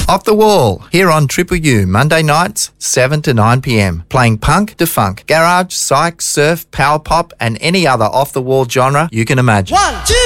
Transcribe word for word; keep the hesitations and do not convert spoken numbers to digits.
Off the Wall, here on Triple U, Monday nights, seven to nine p.m. Playing punk to funk, garage, psych, surf, power pop and any other off-the-wall genre you can imagine. One, two.